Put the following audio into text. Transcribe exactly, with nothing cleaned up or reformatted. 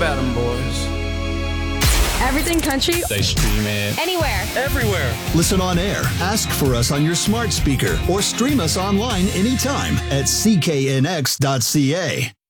about them, boys. Everything country. They stream it anywhere. Everywhere. Listen on air, ask for us on your smart speaker, or stream us online anytime at c k n x dot c a.